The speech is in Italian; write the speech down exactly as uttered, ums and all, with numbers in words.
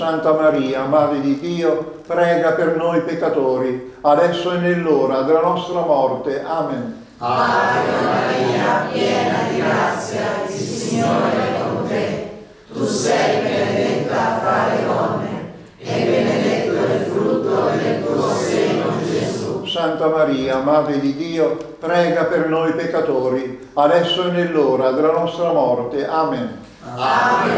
Santa Maria, Madre di Dio, prega per noi peccatori, adesso e nell'ora della nostra morte. Amen. Ave Maria, piena di grazia, il Signore è con te. Tu sei benedetta fra le donne, e benedetto è il frutto del tuo seno, Gesù. Santa Maria, Madre di Dio, prega per noi peccatori, adesso e nell'ora della nostra morte. Amen. Ave